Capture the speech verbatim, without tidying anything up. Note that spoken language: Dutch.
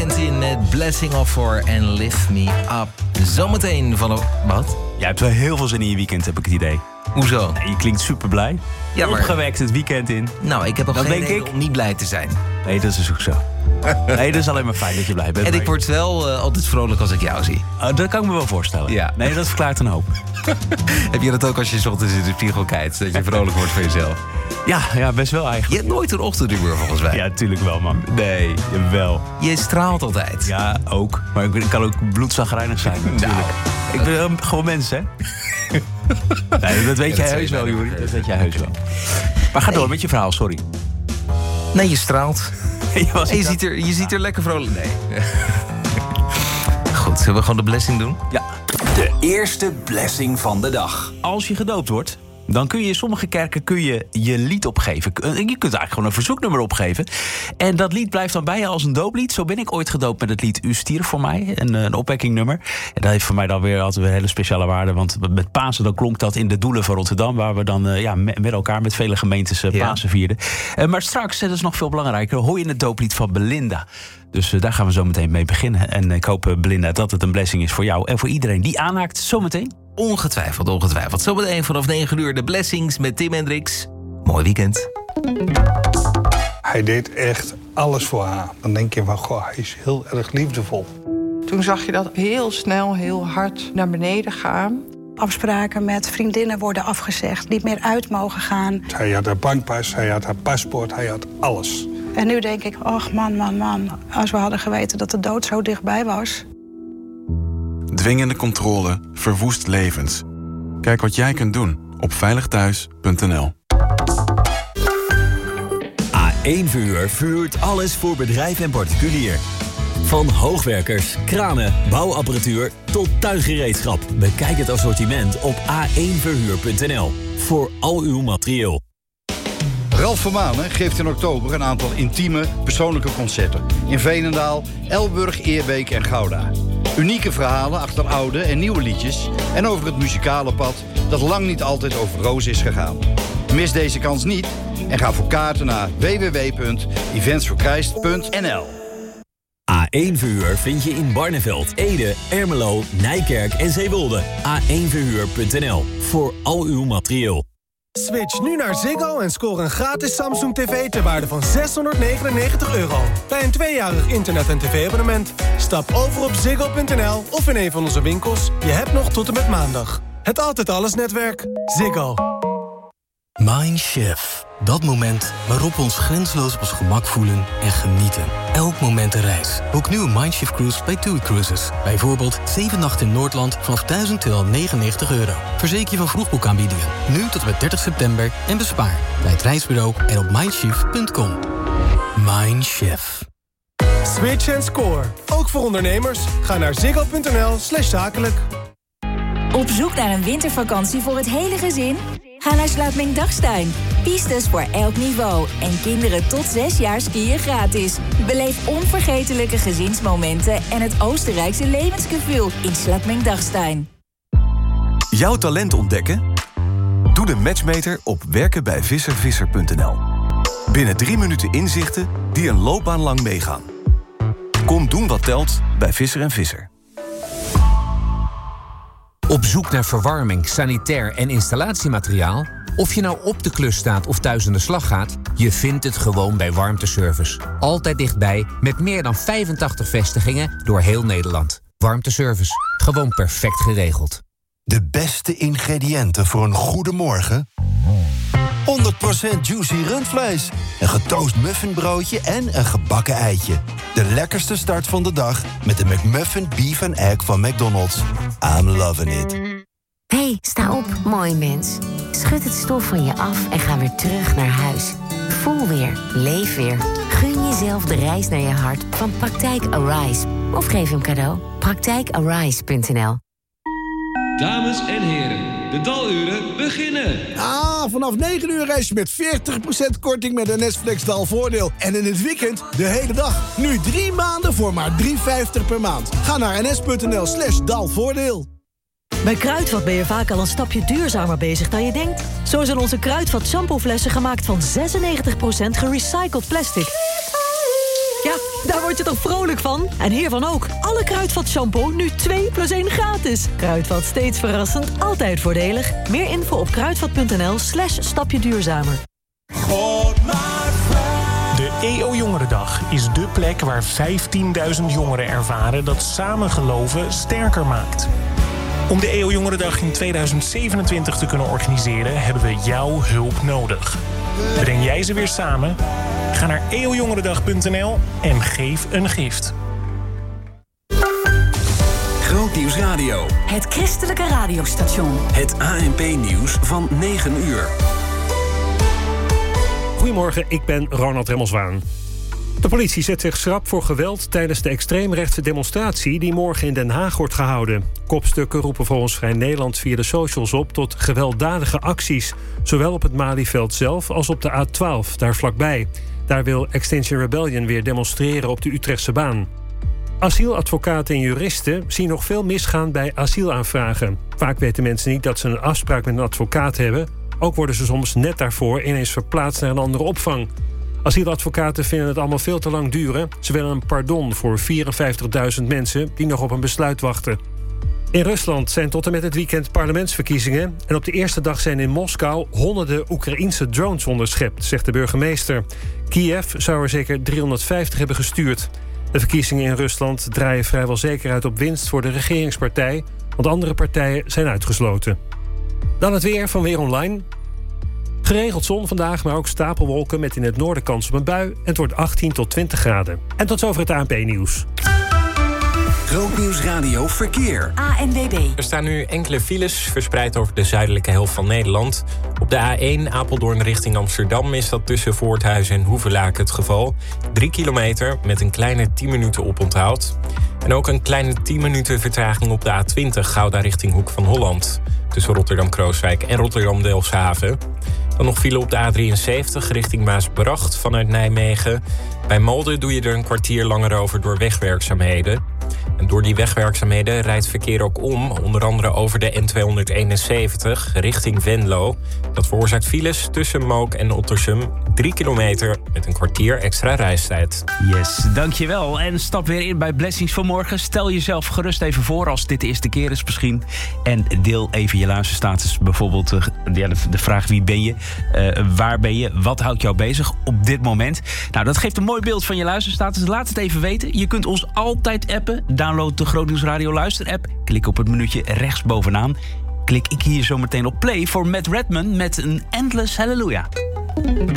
weekend in met Blessing Offer en Lift Me Up. Zometeen van... Wat? Jij hebt wel heel veel zin in je weekend, heb ik het idee. Hoezo? Nee, je klinkt super blij. Ja, maar... Opgewekt het weekend in. Nou, ik heb ook dat geen denk reden ik om niet blij te zijn. Nee, dat is ook zo. Nee, dat is alleen maar fijn dat je blij bent. En ik word wel uh, altijd vrolijk als ik jou zie. Uh, dat kan ik me wel voorstellen. Ja. Nee, dat verklaart een hoop. Heb je dat ook als je 's ochtends in de spiegel kijkt? Dat je vrolijk wordt van jezelf? Ja, ja, best wel Je eigenlijk. hebt nooit een ochtendhumeur volgens mij. Ja, natuurlijk wel, man. Nee. Jawel. Je straalt altijd. Ja, ook. Maar ik kan ook bloedzagrijnig zijn, natuurlijk. Nou. Ik ben um, gewoon mens, hè? Nee, dat weet Ja, jij dat heus zei wel, je Joeri. net. Dat weet jij heus wel. Maar ga Nee. door met je verhaal, sorry. Nee, je straalt. Je, was En je niet ziet er, je ziet er lekker vrolijk... Nee. Goed, zullen we gewoon de blessing doen? Ja. De eerste blessing van de dag. Als je gedoopt wordt, dan kun je in sommige kerken kun je, je lied opgeven. Je kunt eigenlijk gewoon een verzoeknummer opgeven. En dat lied blijft dan bij je als een dooplied. Zo ben ik ooit gedoopt met het lied U stierf voor mij. Een, een opwekkingnummer. En dat heeft voor mij dan weer altijd weer een hele speciale waarde. Want met Pasen dan klonk dat in de Doelen van Rotterdam. Waar we dan uh, ja, met, met elkaar met vele gemeentes uh, Ja. Pasen vierden. Uh, maar straks, dat is nog veel belangrijker, hoor je het dooplied van Belinda. Dus uh, daar gaan we zo meteen mee beginnen. En ik hoop, uh, Belinda, dat het een blessing is voor jou. En voor iedereen die aanhaakt, zometeen. Ongetwijfeld, ongetwijfeld. Zometeen vanaf negen uur de blessings met Tim Hendricks. Mooi weekend. Hij deed echt alles voor haar. Dan denk je van, goh, hij is heel erg liefdevol. Toen zag je dat heel snel, heel hard naar beneden gaan. Afspraken met vriendinnen worden afgezegd, niet meer uit mogen gaan. Hij had haar bankpas, hij had haar paspoort, hij had alles. En nu denk ik, ach man, man, man, als we hadden geweten dat de dood zo dichtbij was. Dwingende controle verwoest levens. Kijk wat jij kunt doen op veiligthuis punt n l. A één Verhuur vuurt alles voor bedrijf en particulier. Van hoogwerkers, kranen, bouwapparatuur tot tuingereedschap. Bekijk het assortiment op a één verhuur punt n l voor al uw materieel. Ralf van Manen geeft in oktober een aantal intieme, persoonlijke concerten. In Veenendaal, Elburg, Eerbeek en Gouda. Unieke verhalen achter oude en nieuwe liedjes. En over het muzikale pad dat lang niet altijd over roos is gegaan. Mis deze kans niet en ga voor kaarten naar w w w punt events for christ punt n l. A één Verhuur vind je in Barneveld, Ede, Ermelo, Nijkerk en Zeewolde. a één verhuur punt n l voor al uw materieel. Switch nu naar Ziggo en scoor een gratis Samsung tv ter waarde van zeshonderdnegenennegentig euro. Bij een tweejarig internet- en tv-abonnement. Stap over op ziggo punt n l of in een van onze winkels. Je hebt nog tot en met maandag. Het Altijd Alles netwerk. Ziggo. Mindshift. Dat moment waarop we ons grenzeloos op ons gemak voelen en genieten. Elk moment een reis. Boek nu een Mindshift cruise bij TUI Cruises. Bijvoorbeeld zeven nachten in Noordland vanaf duizend tweehonderdnegenennegentig euro. Verzeker je van vroegboekaanbiedingen. Nu tot en met dertig september en bespaar. Bij het reisbureau en op mindshift punt com. Mindshift. Switch en score. Ook voor ondernemers. Ga naar ziggo punt n l slash zakelijk. Op zoek naar een wintervakantie voor het hele gezin? Ga naar Sluitming-Dachstein. Pistes voor elk niveau. En kinderen tot zes jaar skiën gratis. Beleef onvergetelijke gezinsmomenten en het Oostenrijkse levensgevoel in Sluitming-Dachstein. Jouw talent ontdekken? Doe de matchmeter op werken bij visser visser punt n l. Binnen drie minuten inzichten die een loopbaan lang meegaan. Kom doen wat telt bij Visser en Visser. Op zoek naar verwarming, sanitair en installatiemateriaal? Of je nou op de klus staat of thuis aan de slag gaat, je vindt het gewoon bij Warmteservice. Altijd dichtbij, met meer dan vijfentachtig vestigingen door heel Nederland. Warmteservice, gewoon perfect geregeld. De beste ingrediënten voor een goede morgen? honderd procent juicy rundvlees, een getoast muffinbroodje en een gebakken eitje. De lekkerste start van de dag met de McMuffin Beef and Egg van McDonald's. I'm loving it. Hey, sta op, mooi mens. Schud het stof van je af en ga weer terug naar huis. Voel weer, leef weer. Gun jezelf de reis naar je hart van Praktijk Arise. Of geef hem cadeau. praktijk arise punt n l. Dames en heren, de daluren beginnen. Ah, vanaf negen uur reis je met veertig procent korting met een Nesflex dalvoordeel. En in het weekend de hele dag. Nu drie maanden voor maar drie vijftig per maand. Ga naar ns punt n l slash dalvoordeel. Bij Kruidvat ben je vaak al een stapje duurzamer bezig dan je denkt. Zo zijn onze Kruidvat shampooflessen gemaakt van zesennegentig procent gerecycled plastic. Ja, Daar word je toch vrolijk van? En hiervan ook. Alle Kruidvat shampoo nu twee plus één gratis. Kruidvat, steeds verrassend, altijd voordelig. Meer info op kruidvat.nl slash stapje duurzamer. De E O Jongerendag is dé plek waar vijftienduizend jongeren ervaren dat samen geloven sterker maakt. Om de E O Jongerendag in tweeduizend zevenentwintig te kunnen organiseren, hebben we jouw hulp nodig. Breng jij ze weer samen? Ga naar e o jongerendag punt n l en geef een gift. Grootnieuws Radio. Het christelijke radiostation. Het A N P-nieuws van negen uur. Goedemorgen, ik ben Ronald Remmelswaan. De politie zet zich schrap voor geweld tijdens de extreemrechtse demonstratie die morgen in Den Haag wordt gehouden. Kopstukken roepen volgens Vrij Nederland via de socials op tot gewelddadige acties, zowel op het Malieveld zelf als op de A twaalf, daar vlakbij. Daar wil Extinction Rebellion weer demonstreren op de Utrechtse baan. Asieladvocaten en juristen zien nog veel misgaan bij asielaanvragen. Vaak weten mensen niet dat ze een afspraak met een advocaat hebben. Ook worden ze soms net daarvoor ineens verplaatst naar een andere opvang. Asieladvocaten vinden het allemaal veel te lang duren. Ze willen een pardon voor vierenvijftigduizend mensen die nog op een besluit wachten. In Rusland zijn tot en met het weekend parlementsverkiezingen. En op de eerste dag zijn in Moskou honderden Oekraïense drones onderschept, zegt de burgemeester. Kiev zou er zeker driehonderdvijftig hebben gestuurd. De verkiezingen in Rusland draaien vrijwel zeker uit op winst voor de regeringspartij, want andere partijen zijn uitgesloten. Dan het weer van Weer Online. Geregeld zon vandaag, maar ook stapelwolken met in het noorden kans op een bui. En het wordt achttien tot twintig graden. En tot zover het A N P-nieuws. Grootnieuws Radio Verkeer. A N W B. Er staan nu enkele files verspreid over de zuidelijke helft van Nederland. Op de A één Apeldoorn richting Amsterdam is dat tussen Voorthuizen en Hoevelaak het geval. Drie kilometer met een kleine tien minuten oponthoud. En ook een kleine tien minuten vertraging op de A twintig Gouda richting Hoek van Holland. Tussen Rotterdam-Krooswijk en Rotterdam-Delfshaven. Dan nog file op de A drieënzeventig richting Maasbracht vanuit Nijmegen. Bij Malden doe je er een kwartier langer over door wegwerkzaamheden. En door die wegwerkzaamheden rijdt verkeer ook om, onder andere over de N tweehonderdeenenzeventig richting Venlo. Dat veroorzaakt files tussen Mook en Ottersum, drie kilometer met een kwartier extra reistijd. Yes, dankjewel. En stap weer in bij Blessings vanmorgen. Stel jezelf gerust even voor als dit de eerste keer is misschien. En deel even je luisterstatus. Bijvoorbeeld uh, ja, de, de vraag wie ben je, uh, waar ben je, wat houdt jou bezig op dit moment. Nou, dat geeft een mooi beeld van je luisterstatus. Laat het even weten. Je kunt ons altijd appen. Download de Grootnieuws Radio luisterapp. Klik op het minuutje rechtsbovenaan. Klik ik hier zo meteen op play voor Matt Redman met een Endless Hallelujah.